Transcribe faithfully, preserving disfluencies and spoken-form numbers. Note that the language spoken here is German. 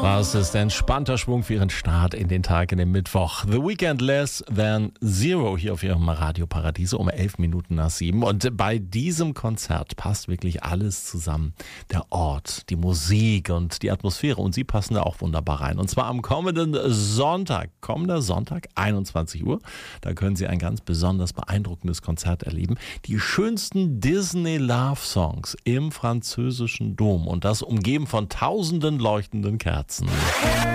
Was ist entspannter Schwung für Ihren Start in den Tag, in den Mittwoch? The Weekend Less Than Zero hier auf Ihrem Radio Paradiso um elf Minuten nach sieben. Und bei diesem Konzert passt wirklich alles zusammen. Der Ort, die Musik und die Atmosphäre. Und Sie passen da auch wunderbar rein. Und zwar am kommenden Sonntag. Kommender Sonntag, einundzwanzig Uhr. Da können Sie ein ganz besonders beeindruckendes Konzert erleben. Die schönsten Disney Love Songs im französischen Dom. Und das umgeben von tausenden leuchtenden Kerzen.